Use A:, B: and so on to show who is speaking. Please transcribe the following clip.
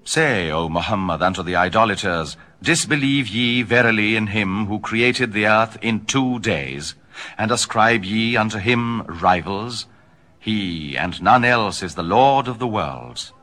A: Say, O Muhammad, unto the idolaters, disbelieve ye verily in him who created the earth in 2 days, and ascribe ye unto him rivals? He and none else is the Lord of the worlds.